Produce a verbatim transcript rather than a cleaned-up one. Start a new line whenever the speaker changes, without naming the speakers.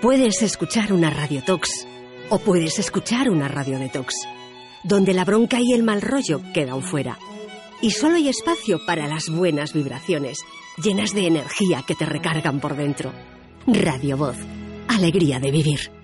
Puedes escuchar una Radio Tox o puedes escuchar una Radio Detox, donde la bronca y el mal rollo quedan fuera. Y solo hay espacio para las buenas vibraciones, llenas de energía que te recargan por dentro. Radio Voz, alegría de vivir.